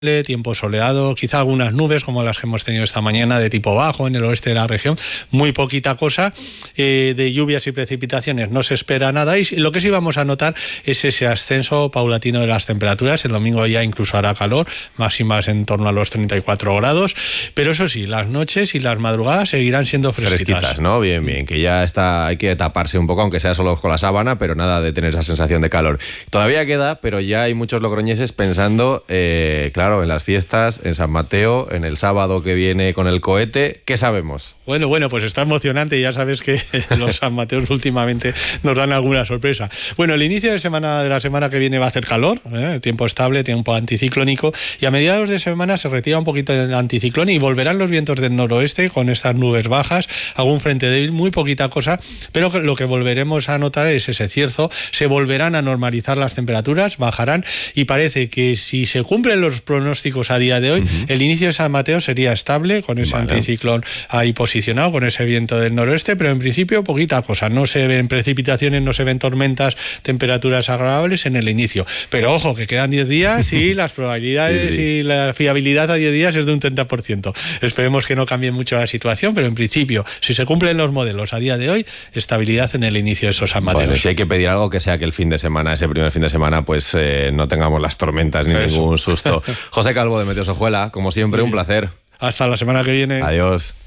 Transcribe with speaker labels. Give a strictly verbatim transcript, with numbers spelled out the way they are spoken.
Speaker 1: tiempo soleado, quizá algunas nubes como las que hemos tenido esta mañana de tipo bajo en el oeste de la región, muy poquita cosa, eh, de lluvias y precipitaciones no se espera nada, y lo que sí vamos a notar es ese ascenso paulatino de las temperaturas. El domingo ya incluso hará calor, máximas en torno a los treinta y cuatro grados, pero eso sí, las noches y las madrugadas seguirán siendo fresquitas.
Speaker 2: Fresquitas, ¿no? Bien, bien, que ya está, hay que taparse un poco, aunque sea solo con la sábana, pero nada de tener esa sensación de calor. Todavía queda, pero ya hay muchos logroñeses pensando, eh, claro, en las fiestas, en San Mateo, en el sábado que viene con el cohete. ¿Qué sabemos?
Speaker 1: Bueno, bueno, pues está emocionante. Ya sabes que los San Mateos últimamente nos dan alguna sorpresa. Bueno, el inicio de semana de la semana que viene va a hacer calor, ¿eh? Tiempo estable, tiempo anticiclónico, y a mediados de semana se retira un poquito del anticiclón y volverán los vientos del noroeste con estas nubes bajas, algún frente débil, muy poquita cosa, pero lo que volveremos a notar es ese cierzo. Se volverán a normalizar las temperaturas, bajarán, y parece que si se cumplen los pronósticos a día de hoy, uh-huh. el inicio de San Mateo sería estable, con ese vale. anticiclón ahí posicionado, con ese viento del noroeste, pero en principio poquita cosa. No se ven precipitaciones, no se ven tormentas, temperaturas agradables en el inicio. Pero ojo, que quedan diez días y las probabilidades sí, sí. y la fiabilidad a diez días es de un treinta por ciento. Esperemos que no cambie mucho la situación, pero en principio, si se cumplen los modelos a día de hoy, estabilidad en el inicio de esos San Mateos.
Speaker 2: Bueno, si hay que pedir algo, que sea que el fin de semana, ese primer fin de semana, pues eh, no tengamos las tormentas ni Eso. ningún susto. José Calvo de Meteos Ojuela, como siempre, sí. un placer.
Speaker 1: Hasta la semana que viene.
Speaker 2: Adiós.